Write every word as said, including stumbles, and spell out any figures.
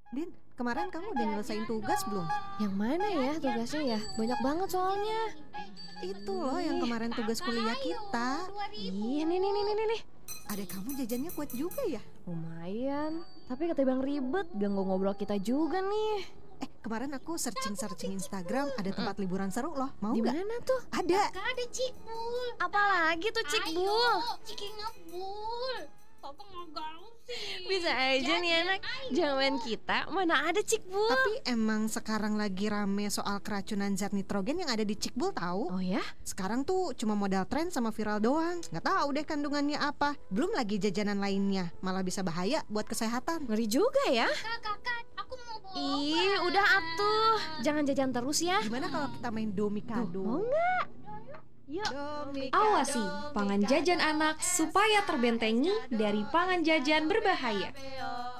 Din, kemarin kamu udah nyelesain tugas belum? Yang mana ya tugasnya ya? Banyak banget soalnya. Itu loh yang kemarin tugas kuliah kita. Ih, nih nih nih nih nih. Adek kamu jajannya kuat juga ya? Lumayan. Tapi kata Bang ribet, ganggu ngobrol kita juga nih. Eh, kemarin aku searching-searching Instagram, ada tempat liburan seru loh. Mau Di nggak? mana tuh? Ada. Kakak ada Cikbul. Apalagi tuh Cikbul? Ayo, Ciki ngebul. Kakak mau gaul sih. Bisa aja nih anak. Zaman kita mana ada Cikbul. Tapi emang sekarang lagi rame soal keracunan zat nitrogen yang ada di Cikbul tahu? Oh ya? Sekarang tuh cuma modal tren sama viral doang. Nggak tahu deh kandungannya apa. Belum lagi jajanan lainnya, malah bisa bahaya buat kesehatan. Ngeri juga ya. Kakak, kakak, aku mau bawa Ih, obat. udah atuh. Jangan jajan terus ya. Gimana kalau kita main domikado? Mau nggak? Yuk. Awasi pangan jajan anak supaya terbentengi dari pangan jajan berbahaya.